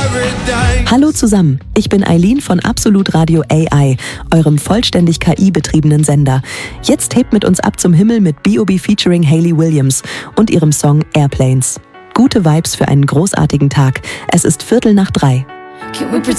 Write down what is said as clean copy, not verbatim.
Hallo zusammen, ich bin Eileen von Absolut Radio AI, eurem vollständig KI-betriebenen Sender. Jetzt hebt mit uns ab zum Himmel mit B.O.B. featuring Hayley Williams und ihrem Song Airplanes. Gute Vibes für einen großartigen Tag. Es ist 2:45. Can we pretend